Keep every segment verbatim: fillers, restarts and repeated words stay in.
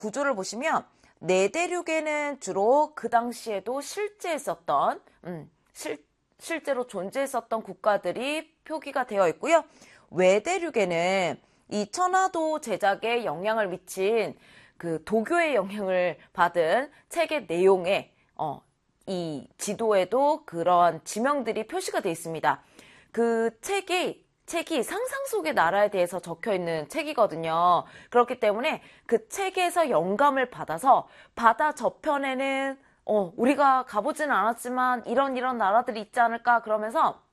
구조를 보시면 내대륙에는 주로 그 당시에도 실제 있었던 음, 실, 실제로 존재했었던 국가들이 표기가 되어 있고요. 외대륙에는 이 천화도 제작에 영향을 미친 그 도교의 영향을 받은 책의 내용에 어, 이 지도에도 그런 지명들이 표시가 되어 있습니다. 그 책이 책이 상상 속의 나라에 대해서 적혀 있는 책이거든요. 그렇기 때문에 그 책에서 영감을 받아서 바다 저편에는 어, 우리가 가보지는 않았지만 이런 이런 나라들이 있지 않을까 그러면서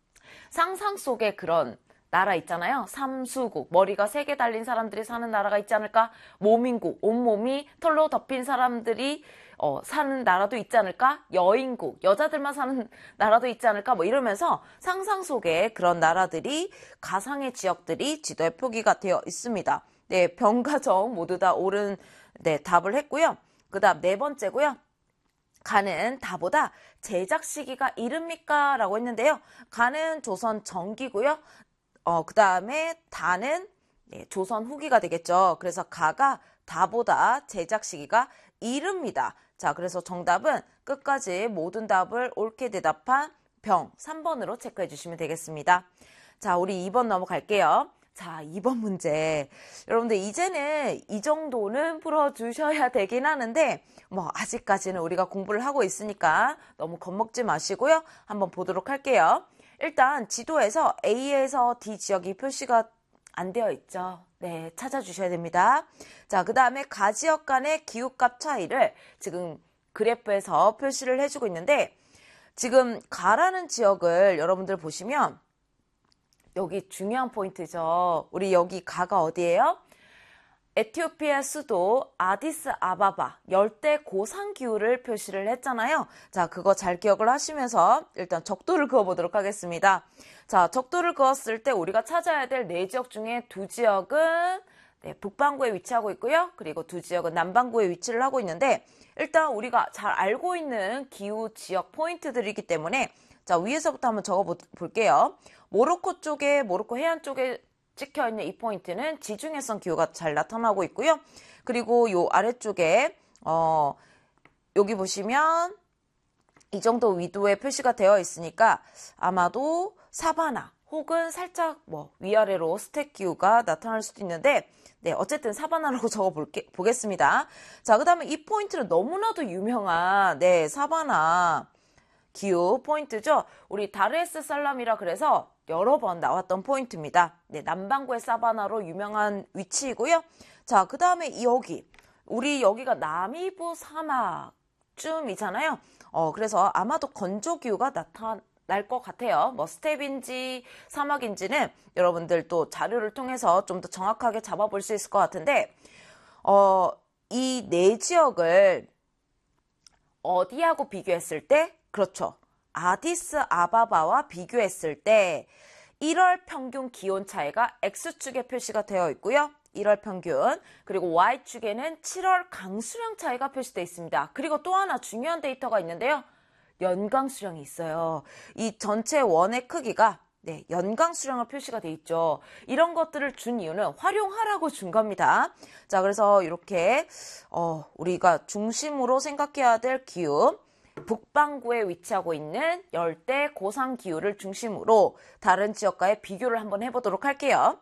상상 속의 그런 나라 있잖아요. 삼수국, 머리가 세 개 달린 사람들이 사는 나라가 있지 않을까? 모민국, 온몸이 털로 덮인 사람들이 어, 사는 나라도 있지 않을까? 여인국, 여자들만 사는 나라도 있지 않을까? 뭐 이러면서 상상 속에 그런 나라들이, 가상의 지역들이 지도에 표기가 되어 있습니다. 네, 병과 정 모두 다 옳은 네, 답을 했고요. 그 다음 네 번째고요. 가는 다보다 제작 시기가 이릅니까? 라고 했는데요. 가는 조선 전기고요. 어, 그 다음에 다는 네, 조선 후기가 되겠죠. 그래서 가가 다보다 제작 시기가 이릅니다. 자, 그래서 정답은 끝까지 모든 답을 옳게 대답한 병 삼 번으로 체크해 주시면 되겠습니다. 자, 우리 이 번 넘어갈게요. 자, 이 번 문제. 여러분들 이제는 이 정도는 풀어주셔야 되긴 하는데 뭐 아직까지는 우리가 공부를 하고 있으니까 너무 겁먹지 마시고요. 한번 보도록 할게요. 일단 지도에서 A에서 D 지역이 표시가 안 되어 있죠. 네, 찾아주셔야 됩니다. 자, 그 다음에 가 지역 간의 기후값 차이를 지금 그래프에서 표시를 해주고 있는데 지금 가라는 지역을 여러분들 보시면 여기 중요한 포인트죠. 우리 여기 가가 어디예요? 에티오피아 수도 아디스 아바바 열대 고산 기후를 표시를 했잖아요. 자, 그거 잘 기억을 하시면서 일단 적도를 그어보도록 하겠습니다. 자, 적도를 그었을 때 우리가 찾아야 될 네 지역 중에 두 지역은 네, 북반구에 위치하고 있고요. 그리고 두 지역은 남반구에 위치를 하고 있는데 일단 우리가 잘 알고 있는 기후 지역 포인트들이기 때문에 자, 위에서부터 한번 적어 볼게요. 모로코 쪽에, 모로코 해안 쪽에 찍혀있는 이 포인트는 지중해성 기후가 잘 나타나고 있고요. 그리고 요 아래쪽에 어 여기 보시면 이 정도 위도에 표시가 되어 있으니까 아마도 사바나 혹은 살짝 뭐 위아래로 스택 기후가 나타날 수도 있는데 네, 어쨌든 사바나라고 적어 볼게, 보겠습니다. 자, 그 다음에 이 포인트는 너무나도 유명한 네, 사바나 기후 포인트죠. 우리 다르에스 살람이라 그래서 여러 번 나왔던 포인트입니다. 네, 남반구의 사바나로 유명한 위치이고요. 자, 그 다음에 여기 우리 여기가 나미부 사막쯤이잖아요. 어, 그래서 아마도 건조 기후가 나타날 것 같아요. 뭐 스텝인지 사막인지는 여러분들 또 자료를 통해서 좀 더 정확하게 잡아볼 수 있을 것 같은데 어, 이 네 지역을 어디하고 비교했을 때 그렇죠. 아디스 아바바와 비교했을 때 일월 평균 기온 차이가 X축에 표시가 되어 있고요. 일월 평균. 그리고 Y축에는 칠월 강수량 차이가 표시되어 있습니다. 그리고 또 하나 중요한 데이터가 있는데요. 연강수량이 있어요. 이 전체 원의 크기가 네, 연강수량을 표시가 되어 있죠. 이런 것들을 준 이유는 활용하라고 준 겁니다. 자, 그래서 이렇게 어, 우리가 중심으로 생각해야 될 기후 북반구에 위치하고 있는 열대 고산 기후를 중심으로 다른 지역과의 비교를 한번 해보도록 할게요.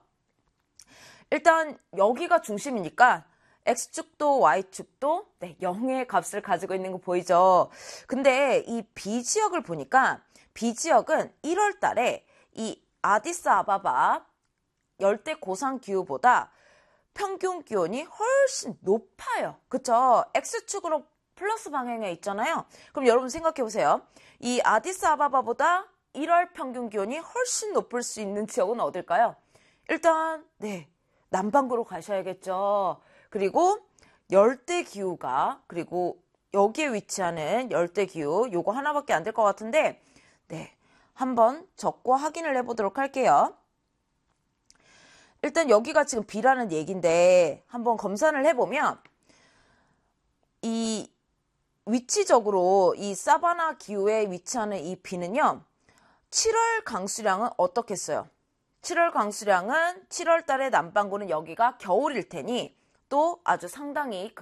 일단 여기가 중심이니까 X축도 Y축도 네, 영의 값을 가지고 있는 거 보이죠? 근데 이 B지역을 보니까 B지역은 일월 달에 이 아디스 아바바 열대 고산 기후보다 평균 기온이 훨씬 높아요. 그쵸? X축으로 플러스 방향에 있잖아요. 그럼 여러분 생각해 보세요. 이 아디스 아바바보다 일월 평균 기온이 훨씬 높을 수 있는 지역은 어딜까요? 일단 네, 남반구로 가셔야겠죠. 그리고 열대 기후가 그리고 여기에 위치하는 열대 기후 요거 하나밖에 안 될 것 같은데 네, 한번 적고 확인을 해보도록 할게요. 일단 여기가 지금 B라는 얘기인데 한번 검사를 해보면 이 위치적으로 이 사바나 기후에 위치하는 이 B는요. 칠월 강수량은 어떻겠어요? 칠월 강수량은 칠월 달에 남반구는 여기가 겨울일 테니 또 아주 상당히